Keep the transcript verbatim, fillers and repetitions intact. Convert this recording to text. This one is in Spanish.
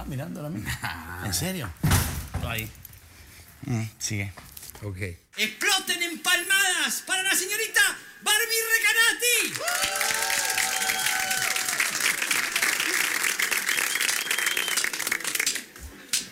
mirando a mí. ¿En serio? Ahí. Mm, sigue. Ok. ¡Exploten en palmadas para